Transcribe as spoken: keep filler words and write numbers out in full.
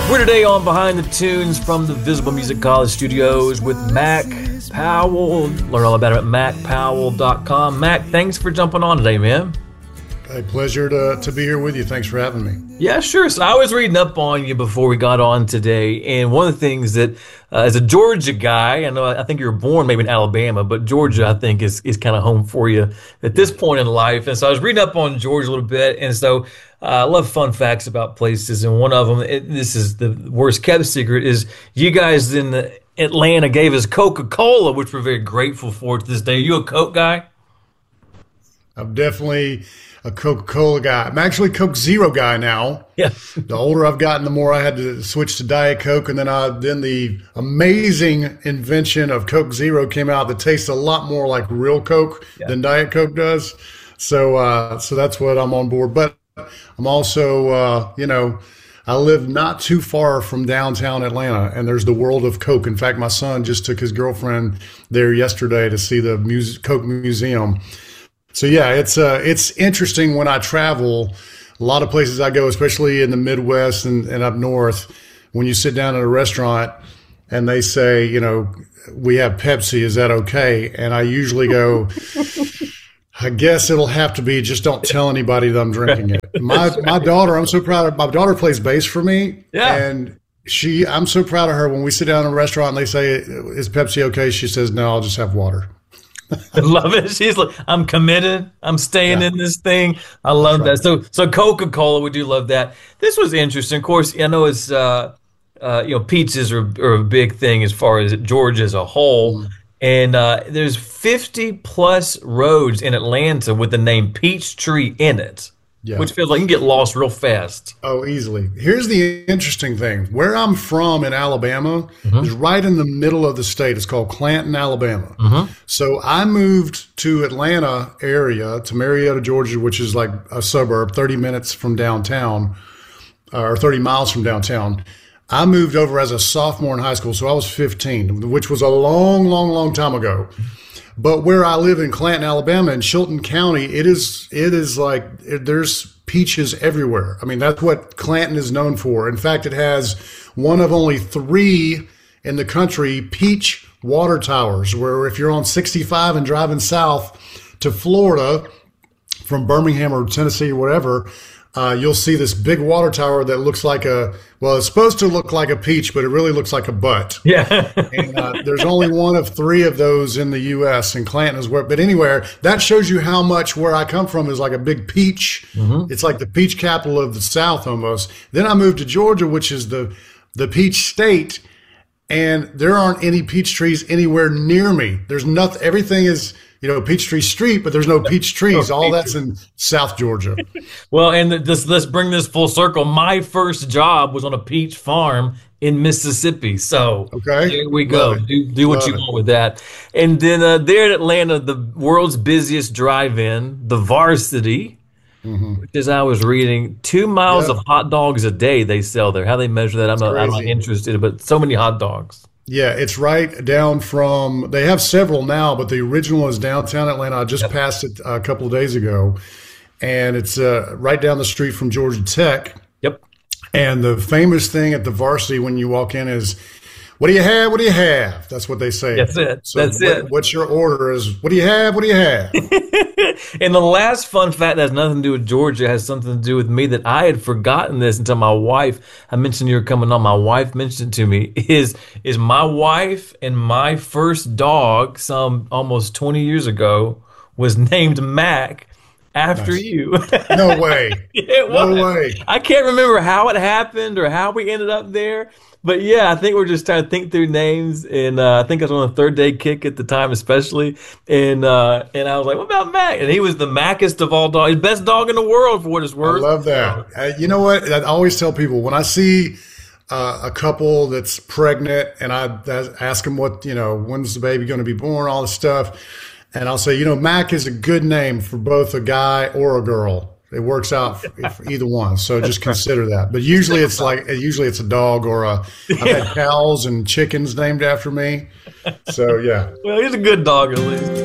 We're today on Behind the Tunes from the Visible Music College studios with Mac Powell. Learn all about it at mac powell dot com. Mac, thanks for jumping on today, man. A pleasure to, to be here with you. Thanks for having me. Yeah, sure. So I was reading up on you before we got on today, and one of the things that, uh, as a Georgia guy, I know I think you were born maybe in Alabama, but Georgia, I think, is, is kind of home for you at this point in life. And so I was reading up on Georgia a little bit, and so uh, I love fun facts about places, and one of them, it, this is the worst kept secret, is you guys in Atlanta gave us Coca-Cola, which we're very grateful for to this day. Are you a Coke guy? I'm definitely a Coca-Cola guy. I'm actually a Coke Zero guy now. Yeah. The older I've gotten, the more I had to switch to Diet Coke, and then I then the amazing invention of Coke Zero came out that tastes a lot more like real Coke yeah. than Diet Coke does. So uh, so that's what I'm on board. But I'm also uh, you know, I live not too far from downtown Atlanta, and there's the World of Coke. In fact, my son just took his girlfriend there yesterday to see the Muse- Coke Museum. So yeah, it's uh, it's interesting when I travel. A lot of places I go, especially in the Midwest and, and up north, when you sit down at a restaurant and they say, you know, we have Pepsi, is that okay? And I usually go, I guess it'll have to be. Just don't tell anybody that I'm drinking it. My my daughter, I'm so proud of. My daughter plays bass for me, yeah. and she, I'm so proud of her. When we sit down in a restaurant and they say, is Pepsi okay? She says, no, I'll just have water. I love it. She's like, I'm committed. I'm staying yeah. in this thing. I love That's that. right. So, so Coca-Cola, we do love that. This was interesting. Of course, I know it's, uh, uh, you know, pizzas are, are a big thing as far as Georgia as a whole. Mm. And uh, there's fifty plus roads in Atlanta with the name Peachtree in it. Yeah. Which feels like you can get lost real fast. Oh, easily. Here's the interesting thing. Where I'm from in Alabama mm-hmm. is right in the middle of the state. It's called Clanton, Alabama. Mm-hmm. So I moved to Atlanta area, to Marietta, Georgia, which is like a suburb, thirty minutes from downtown, or thirty miles from downtown. I moved over as a sophomore in high school, so I was fifteen, which was a long, long, long time ago. But where I live in Clanton, Alabama, in Chilton County, it is it is like it, there's peaches everywhere. I mean, that's what Clanton is known for. In fact, it has one of only three in the country peach water towers, where if you're on sixty-five and driving south to Florida from Birmingham or Tennessee or whatever, uh, you'll see this big water tower that looks like a, well, it's supposed to look like a peach, but it really looks like a butt. Yeah. and uh, there's only one of three of those in the U S, and Clanton is where, but anywhere, that shows you how much where I come from is like a big peach. Mm-hmm. It's like the peach capital of the South almost. Then I moved to Georgia, which is the, the peach state, and there aren't any peach trees anywhere near me. There's nothing, everything is, you know, Peachtree Street, but there's no peach trees. All that's in South Georgia. Well, and this, let's bring this full circle. My first job was on a peach farm in Mississippi. So okay. Here we go. Do, do what Love you it. want with that. And then uh, there in Atlanta, the world's busiest drive-in, the Varsity, mm-hmm. which as I was reading, two miles yep. of hot dogs a day they sell there. How they measure that, I'm not, I'm not interested, but so many hot dogs. Yeah, it's right down from, they have several now, but the original is downtown Atlanta. I just yep. passed it a couple of days ago, and it's uh, right down the street from Georgia Tech. Yep. And the famous thing at the Varsity when you walk in is, what do you have? What do you have? That's what they say. That's it. So That's what, it. What's your order is, what do you have? What do you have? And the last fun fact that has nothing to do with Georgia has something to do with me that I had forgotten this until my wife, I mentioned you were coming on, my wife mentioned it to me, is is my wife and my first dog, some almost twenty years ago, was named Mac after nice. you. No way. It no was. way. I can't remember how it happened or how we ended up there. But yeah, I think we're just trying to think through names, and uh, I think I was on a third day kick at the time, especially, and uh, and I was like, "What about Mac?" And he was the Mackest of all dogs, best dog in the world for what it's worth. I love that. Uh, you know what? I always tell people when I see uh, a couple that's pregnant, and I ask them what, you know, when's the baby going to be born, all this stuff, and I'll say, you know, Mac is a good name for both a guy or a girl. It works out for, for either one, so just consider that. But usually it's like usually it's a dog or a. I've had cows and chickens named after me, so yeah. Well, he's a good dog at least.